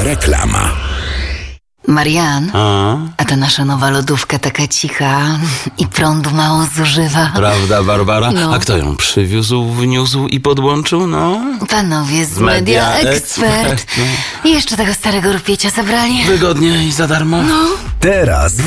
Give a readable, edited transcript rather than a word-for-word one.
Reklama. Marian, a ta nasza nowa lodówka taka cicha i prądu mało zużywa. Prawda, Barbara? No. A kto ją przywiózł, wniósł i podłączył? No, Panowie z Media Expert. I jeszcze tego starego rupiecia zabrali. wygodnie i za darmo. Teraz